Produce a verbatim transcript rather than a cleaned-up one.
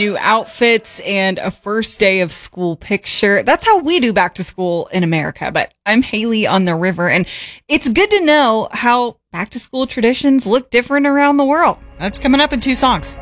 new outfits and a first day of school picture. That's how we do back to school in America. But I'm Haley on the river, and it's good to know how back to school traditions look different around the world. That's coming up in two songs.